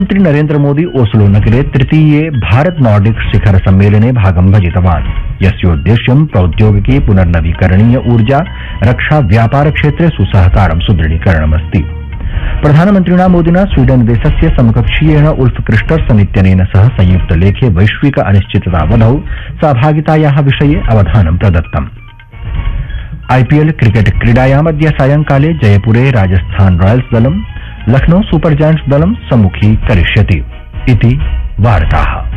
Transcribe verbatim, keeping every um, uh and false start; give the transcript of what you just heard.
प्रधानमन्त्री नरेन्द्र मोदी ओस्लो नगरे तृतीये भारत नॉर्डिक शिखर सम्मेलने भागं भजितवान्, यस्योद्देश्यं प्रौद्योगिकी पुनर्नवीकरणीय ऊर्जा रक्षा व्यापार क्षेत्रे सुसहकारं सुदृढीकरणमस्ति। प्रधानमन्त्रिणा मोदिना स्वीडन देशस्य समकक्षीयेण उल्फ क्रिस्टर्सन इत्यनेन सह संयुक्त लेखे वैश्विक अनिश्चिततावधौ सहभागितायाः विषये अवधानं प्रदत्तम्। आईपीएल क्रिकेट क्रीडायामद्य सायंकाले जयपुरे राजस्थान रॉयल्स दलं लखनऊ सुपर जायंट्स दलं सम्मुखी करिष्यति इति वार्ताः।